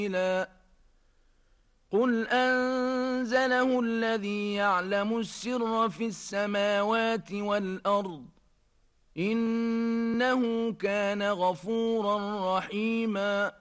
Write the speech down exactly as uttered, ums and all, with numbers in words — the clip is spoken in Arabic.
قل أنزله الذي يعلم السر في السماوات والأرض إنه كان غفورا رحيما